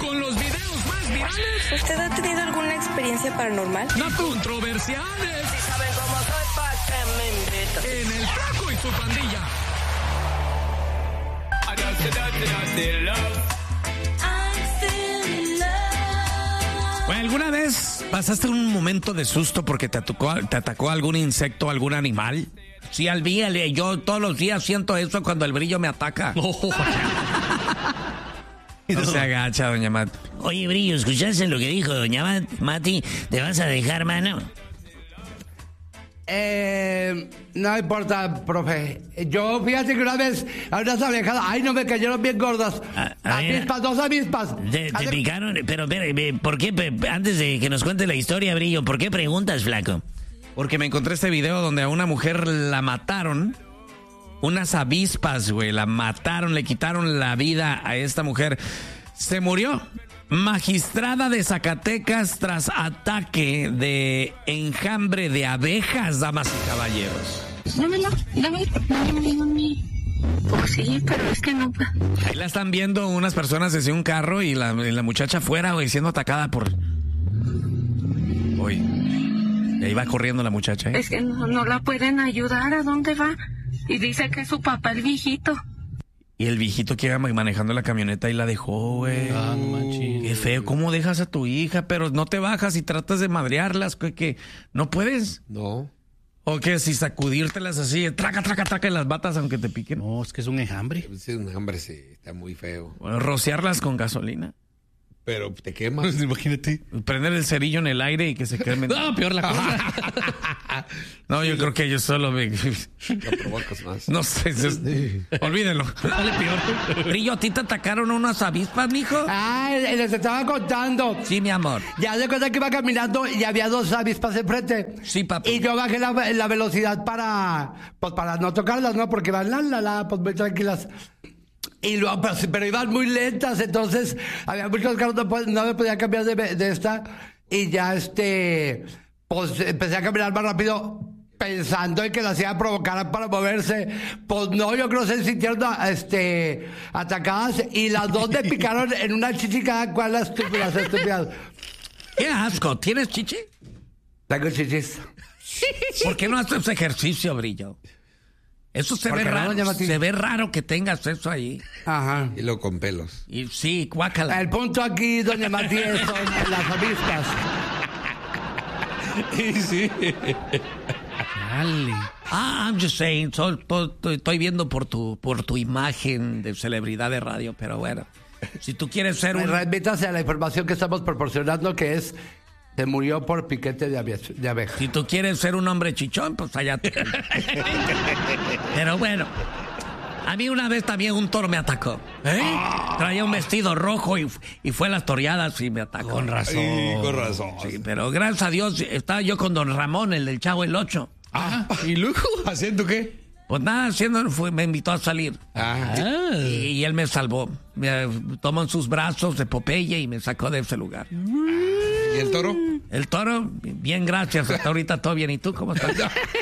con los videos más virales. ¿Usted ha tenido alguna experiencia paranormal? No controversiales. Si saben cómo soy, ¿pa' qué me invitan? En El Flaco y su pandilla. Bueno, ¿alguna vez pasaste un momento de susto porque te atacó algún insecto, algún animal? Sí, olvídale, yo todos los días siento eso cuando el brillo me ataca. No se agacha, doña Mati. Oye, Brillo, ¿escuchaste lo que dijo doña Mati? ¿Te vas a dejar, mano? No importa, profe. Yo, fíjate que una vez a unas abejas, ay, no, me cayeron bien gordas. Avispas, 2 avispas. ¿Te picaron? Pero, ¿por qué? Antes de que nos cuente la historia, Brillo, ¿por qué preguntas, flaco? Porque me encontré este video donde a una mujer la mataron. Unas avispas, güey, la mataron, le quitaron la vida a esta mujer. Se murió. Magistrada de Zacatecas tras ataque de enjambre de abejas, damas y caballeros. Dame. Pues sí, pero es que no. Ahí la están viendo unas personas desde un carro y la muchacha afuera, güey, siendo atacada por... Uy, y ahí va corriendo la muchacha, ¿eh? Es que no la pueden ayudar. ¿A dónde va? Y dice que es su papá, el viejito. Y el viejito que iba manejando la camioneta y la dejó, güey. Ah, no manches. Qué feo, ¿cómo dejas a tu hija? Pero no te bajas y tratas de madrearlas, que no puedes. No. O que si sacudírtelas así, traca y las batas aunque te piquen. No, es que es un enjambre. Es un enjambre, sí, está muy feo. Bueno, rociarlas con gasolina. Pero te quemas. Imagínate. Prender el cerillo en el aire y que se quemen. No, peor la cosa. No, yo creo que yo solo me... Lo provocas más. No sé, olvídenlo. Dale, peor. Brillo, ¿a ti te atacaron unas avispas, mijo? Ay, les estaba contando. Sí, mi amor. Ya de cuenta que iba caminando y había 2 avispas enfrente. Sí, papá. Y yo bajé la velocidad para no tocarlas, ¿no? Porque van pues muy tranquilas. Y luego, pero iban muy lentas, entonces había muchos carros, no me podía cambiar de esta. Y ya pues empecé a caminar más rápido pensando en que las iba a provocar para moverse. Pues no, yo creo que se sintieron atacadas y las 2 me picaron en una chichi cada cual, las estúpidas. ¡Qué asco! ¿Tienes chichi? Tengo chichis. ¿Por qué no haces ejercicio, Brillo? Eso se ve raro. Se ve raro que tengas eso ahí. Ajá. Y lo con pelos. Y sí, guácala. El punto aquí, doña Matías, son las avispas. Sí. Dale. I'm just saying. Estoy viendo por tu imagen de celebridad de radio, pero bueno. Si tú quieres ser un... Remítase a la información que estamos proporcionando, que es... Se murió por piquete de abeja. Si tú quieres ser un hombre chichón, pues allá te... Pero bueno, a mí una vez también un toro me atacó. Traía un vestido rojo y fue a las toreadas y me atacó. Con razón. Sí, con razón. Sí, pero gracias a Dios estaba yo con don Ramón, el del Chavo el 8. Ah, ¿y luego? ¿Haciendo qué? Pues nada, me invitó a salir. Y él me salvó. Me tomó en sus brazos de Popeye y me sacó de ese lugar. ¿Y el toro? El toro, bien, gracias. Hasta ahorita todo bien. ¿Y tú cómo estás?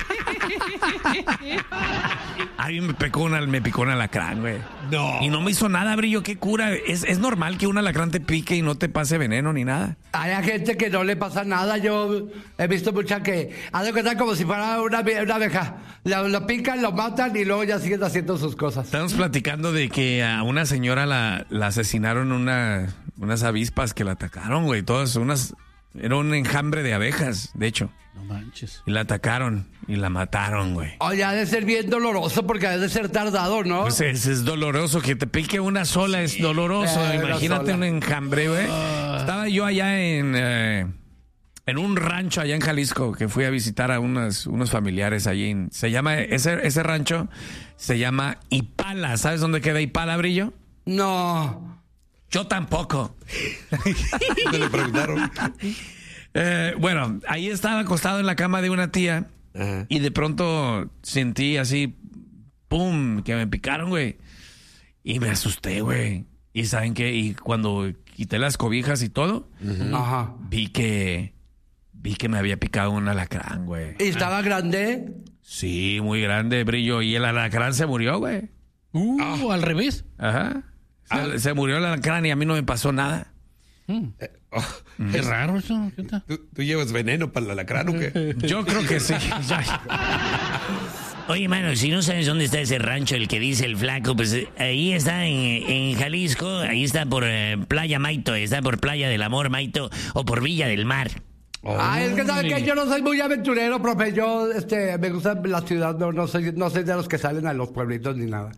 A mí me picó un alacrán, güey. No. Y no me hizo nada, Brillo. ¿Qué cura? ¿Es normal que un alacrán te pique y no te pase veneno ni nada? Hay gente que no le pasa nada. Yo he visto mucha que hace cuenta como si fuera una abeja. Lo pican, lo matan y luego ya siguen haciendo sus cosas. Estamos platicando de que a una señora la asesinaron unas avispas que la atacaron, güey. Era un enjambre de abejas, de hecho. No manches. Y la atacaron y la mataron, güey. Oye, ha de ser bien doloroso porque ha de ser tardado, ¿no? Pues es doloroso. Que te pique una sola es doloroso. Imagínate un enjambre, güey. Estaba yo allá en un rancho allá en Jalisco que fui a visitar a unos familiares allí. Ese rancho se llama Ipala. ¿Sabes dónde queda Ipala, Brillo? No. Yo tampoco. ¿Te le preguntaron? Bueno, ahí estaba acostado en la cama de una tía. Ajá. Y de pronto sentí así, pum, que me picaron, güey. Y me asusté, güey. ¿Y saben qué? Y cuando quité las cobijas y todo, Ajá. vi que me había picado un alacrán, güey. ¿Y estaba grande? Sí, muy grande, Brillo. Y el alacrán se murió, güey. Al revés. Ajá. Se murió el alacrán y a mí no me pasó nada. Qué raro eso. ¿Qué tal? ¿Tú llevas veneno para el alacrán o qué? Yo creo que sí. Oye, mano, si no sabes dónde está ese rancho, el que dice el flaco, pues ahí está en Jalisco, ahí está por Playa Maito, está por Playa del Amor Maito, o por Villa del Mar. Es que sabe que yo no soy muy aventurero, profe. Yo me gusta la ciudad, no soy de los que salen a los pueblitos ni nada.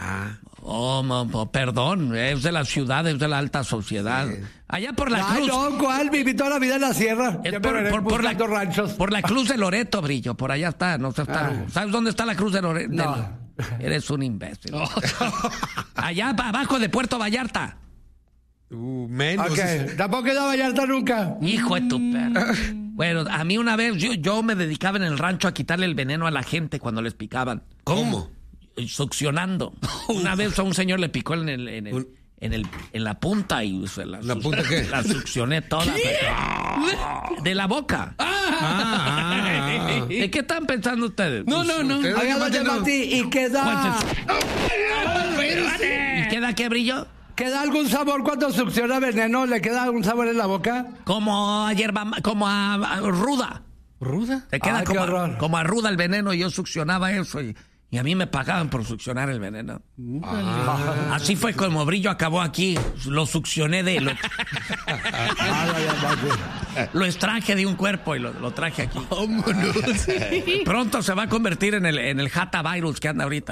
Perdón, es de la ciudad, es de la alta sociedad. Sí. Allá por la Cruz. No, ¿cuál? Viví toda la vida en la sierra. Por la Cruz de Loreto, Brillo, por allá está, no está. ¿Sabes dónde está la Cruz de Loreto? No. Eres un imbécil. Allá abajo de Puerto Vallarta. Menos. Okay. Tampoco he ido a Vallarta nunca. Hijo de tu perro. Bueno, a mí una vez, yo me dedicaba en el rancho a quitarle el veneno a la gente cuando les picaban. ¿Cómo? Succionando. Una vez a un señor le picó en la punta y se la... ¿La punta qué? La succioné toda. De la boca. ¿De qué están pensando ustedes? No. ¿Y queda? ¿Y queda qué, Brillo? ¿Queda algún sabor cuando succiona veneno? ¿Le queda algún sabor en la boca? Como a hierba, como a ruda. ¿Ruda? Te queda qué horror. como a ruda el veneno y yo succionaba eso y a mí me pagaban por succionar el veneno. Así fue como Brillo acabó aquí. Lo succioné lo extraje de un cuerpo y lo traje aquí. Pronto se va a convertir en el Hata virus que anda ahorita.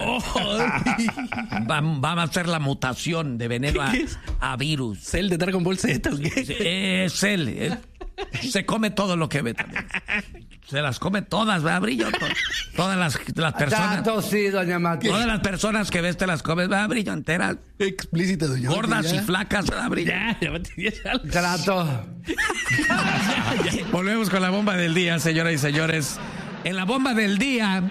Va a hacer la mutación de veneno a virus. ¿Cell de Dragon Ball Z o qué? Cell. Se come todo lo que ve también. Se las come todas, ¿verdad, Brillo? Todas las personas. Tanto sí, doña Mati. Todas las personas que ves te las comes, ¿verdad, Brillo? Enteras. Explícita, doña Mati. Gordas y flacas, ¿verdad, Brillo? Trato. Volvemos con la bomba del día, señoras y señores. En la bomba del día...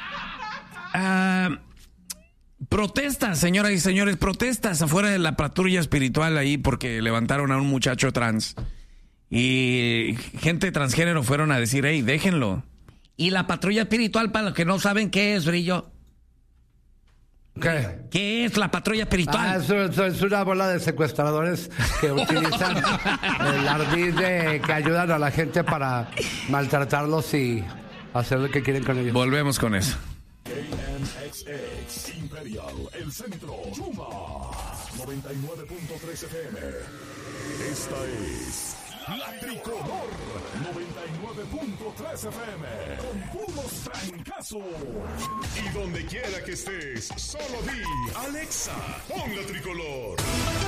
protestas, señoras y señores, protestas afuera de la patrulla espiritual ahí porque levantaron a un muchacho trans. Y gente transgénero fueron a decir, hey, déjenlo. Y la patrulla espiritual, para los que no saben qué es, Brillo. ¿Qué? ¿Qué es la patrulla espiritual? Es una bola de secuestradores que utilizan el ardid que ayudan a la gente para maltratarlos y hacer lo que quieren con ellos. Volvemos con eso. KNXX Imperial, el centro, Chuma, 99.3 FM. Esta es La Tricolor, 99.3 FM, con puros trancazos. Y donde quiera que estés, solo di, Alexa, pon La Tricolor.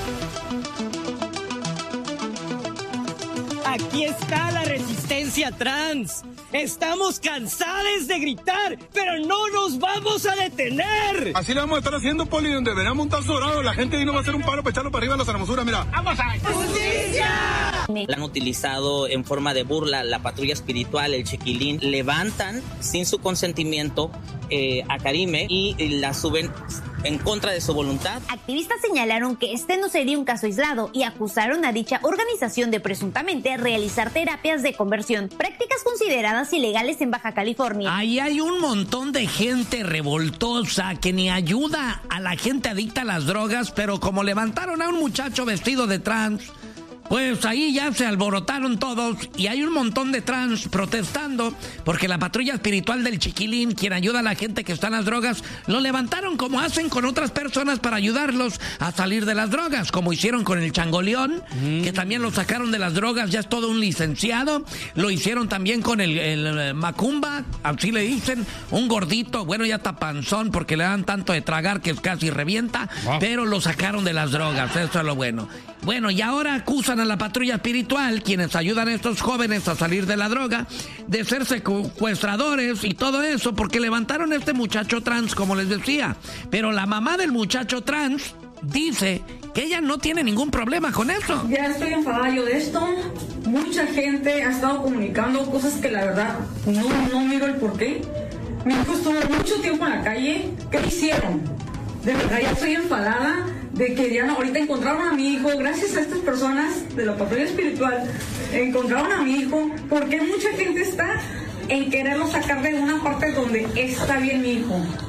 Aquí está la resistencia trans. Estamos cansados de gritar, pero no nos vamos a detener. Así lo vamos a estar haciendo, Poli, donde verán montar sobrado. La gente ahí no va a hacer un paro para echarlo para arriba a las hermosuras, mira. ¡Vamos a ¡Justicia! La han utilizado en forma de burla, la patrulla espiritual, el chiquilín. Levantan sin su consentimiento a Karime y la suben en contra de su voluntad. Activistas señalaron que este no sería un caso aislado y acusaron a dicha organización de presuntamente realizar terapias de conversión, prácticas consideradas ilegales en Baja California. Ahí hay un montón de gente revoltosa que ni ayuda a la gente adicta a las drogas, pero como levantaron a un muchacho vestido de trans, pues ahí ya se alborotaron todos y hay un montón de trans protestando porque la patrulla espiritual del chiquilín, quien ayuda a la gente que está en las drogas, lo levantaron como hacen con otras personas para ayudarlos a salir de las drogas, como hicieron con el Changoleón, que también lo sacaron de las drogas, ya es todo un licenciado. Lo hicieron también con el Macumba, así le dicen, un gordito, bueno, ya está panzón porque le dan tanto de tragar que casi revienta, pero lo sacaron de las drogas, eso es lo bueno. Bueno, y ahora acusan a la patrulla espiritual, quienes ayudan a estos jóvenes a salir de la droga, de ser secuestradores y todo eso, porque levantaron a este muchacho trans, como les decía. Pero la mamá del muchacho trans dice que ella no tiene ningún problema con eso. Ya estoy enfadada yo de esto. Mucha gente ha estado comunicando cosas que la verdad no miro el porqué. Mi hijo estuvo mucho tiempo en la calle. ¿Qué hicieron? De verdad ya estoy enfadada de que ya ahorita encontraron a mi hijo, gracias a estas personas de la patrulla espiritual, encontraron a mi hijo, porque mucha gente está en quererlo sacar de una parte donde está bien mi hijo.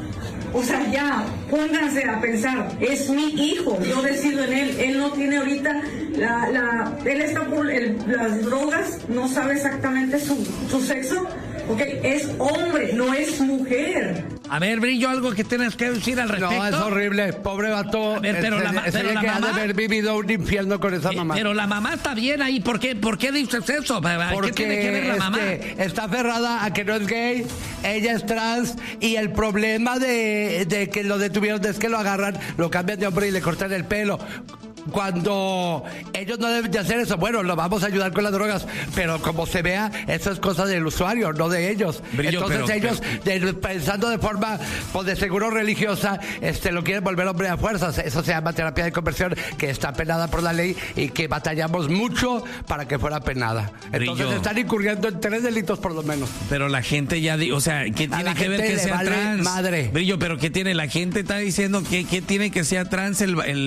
O sea, ya, pónganse a pensar, es mi hijo, yo decido en él no tiene ahorita, él está por las drogas, no sabe exactamente su sexo, ok, es hombre, no es mujer. A ver, Brillo, algo que tienes que decir al respecto. No, es horrible, pobre vato. A ver, pero la mamá... ha de haber vivido un infierno con esa mamá. Pero la mamá está bien ahí, ¿por qué dices eso? Porque ¿qué tiene que ver la mamá? Está aferrada a que no es gay, ella es trans, y el problema de que lo detuvieron es que lo agarran, lo cambian de hombre y le cortan el pelo. Cuando ellos no deben de hacer eso, bueno, lo vamos a ayudar con las drogas, pero como se vea, eso es cosa del usuario, no de ellos. Brillo, entonces pensando de forma, pues de seguro religiosa, lo quieren volver hombre a fuerzas. Eso se llama terapia de conversión, que está penada por la ley y que batallamos mucho para que fuera penada. Entonces Brillo, están incurriendo en 3 delitos por lo menos. Pero la gente ya, o sea, ¿qué tiene que ver que sea vale trans? Madre. Brillo, pero ¿qué tiene? La gente está diciendo que tiene que sea trans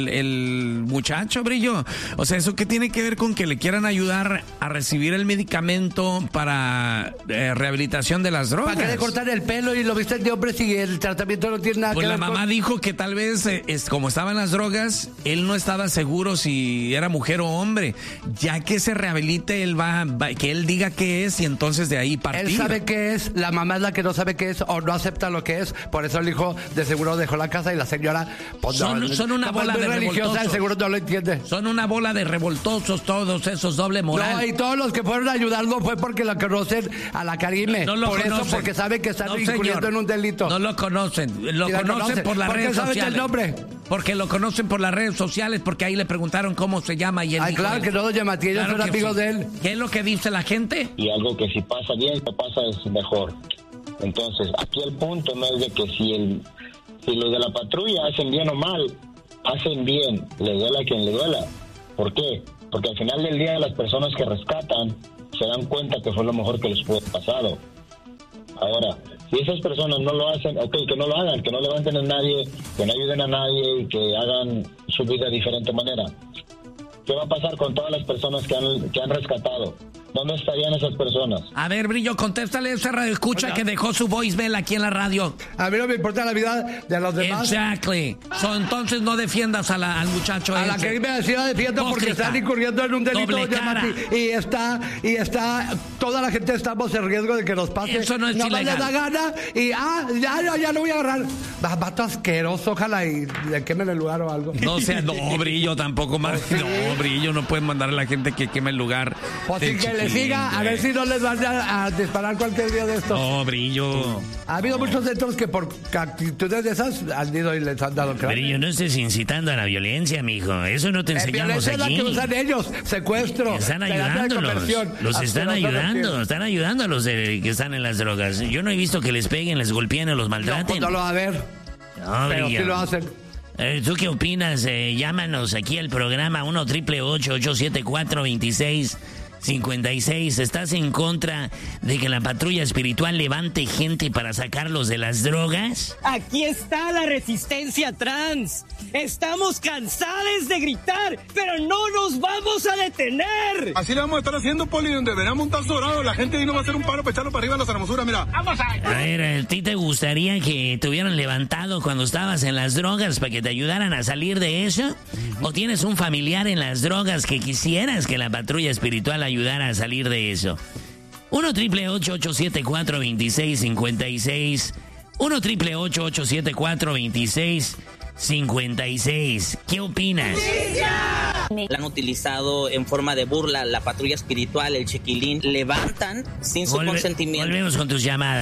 el muchacho, Brillo. O sea, ¿eso qué tiene que ver con que le quieran ayudar a recibir el medicamento para rehabilitación de las drogas? ¿Para qué le cortar el pelo y lo viste de hombre si el tratamiento no tiene nada pues que ver? Pues la mamá dijo que tal vez, como estaban las drogas, él no estaba seguro si era mujer o hombre. Ya que se rehabilite, él va que él diga qué es y entonces de ahí partir. Él sabe qué es, la mamá es la que no sabe qué es o no acepta lo que es. Por eso el hijo de seguro dejó la casa y la señora... Pues, son una bola de revoltosos. Seguro no lo entiende. Son una bola de revoltosos todos esos, doble moral. No, y todos los que fueron a ayudarlo fue porque la conocen a la Karime. No lo por conocen. Eso, porque saben que están incurriendo en un delito. No lo conocen. Lo conocen por las redes sociales. ¿Por qué saben el nombre? Porque lo conocen por las redes sociales, porque ahí le preguntaron cómo se llama y él dijo, claro que no lo llama, ellos son amigos de él. ¿Qué es lo que dice la gente? Y algo que si pasa bien, si pasa es mejor. Entonces, aquí el punto no es de que si los de la patrulla hacen bien o mal, hacen bien, le duela a quien le duela. ¿Por qué? Porque al final del día las personas que rescatan se dan cuenta que fue lo mejor que les pudo haber pasado. Ahora, si esas personas no lo hacen, ok, que no lo hagan, que no levanten a nadie, que no ayuden a nadie y que hagan su vida de diferente manera. ¿Qué va a pasar con todas las personas que han rescatado? ¿Dónde estarían esas personas? A ver, Brillo, contéstale a ese radioescucha que dejó su voicemail aquí en la radio. A mí no me importa la vida de los demás. Exactly. Entonces no defiendas al muchacho a la que me decía defiendo porque están incurriendo en un delito y está toda la gente estamos en riesgo de que nos pase. Eso no es ilegal. No le da gana y ya lo voy a agarrar. Vato asqueroso, ojalá y le quemen el lugar o algo. No, Brillo, tampoco más. No, Brillo, no pueden mandar a la gente que queme el lugar. Pues sí, que le siga, a ver si no les van a disparar cualquier día de estos. No, Brillo. Ha habido muchos centros que por actitudes de esas han ido y les han dado cráneo. Brillo, no estés incitando a la violencia, mijo. Eso no te enseñamos aquí. Es la que usan ellos, secuestro. Están ayudándolos. Los están ayudando. Están ayudando a los que están en las drogas. Yo no he visto que les peguen, les golpeen o los maltraten. No, pues no lo va a ver. No, pero Brillo. sí lo hacen. ¿Tú qué opinas? Llámanos aquí al programa 1-888-874-2656. ¿Estás en contra de que la patrulla espiritual levante gente para sacarlos de las drogas? Aquí está la resistencia trans. Estamos cansados de gritar, pero no nos vamos a detener. Así le vamos a estar haciendo, Poli, donde verán un tazo dorado. La gente ahí no va a hacer un paro para echarlo para arriba a las hermosuras, mira. ¡Vamos a ver, ¿a ti te gustaría que te hubieran levantado cuando estabas en las drogas para que te ayudaran a salir de eso? ¿O tienes un familiar en las drogas que quisieras que la patrulla espiritual ayudara a salir de eso? 1-888-874-2656. 1-888-874-2656. ¿Qué opinas? La han utilizado en forma de burla la patrulla espiritual, el chiquilín. Levantan sin su consentimiento. Volvemos con tus llamadas.